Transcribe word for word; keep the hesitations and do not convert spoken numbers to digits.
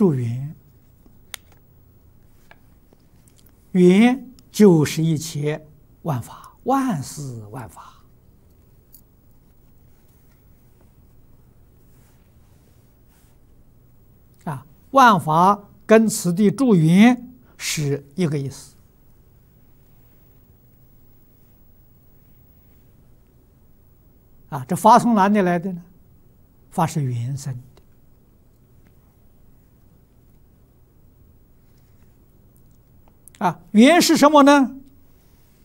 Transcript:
助缘，缘就是一切万法，万事万法啊，万法跟此地助缘是一个意思啊。这法从哪里来的呢？法是缘生的啊。缘是什么呢？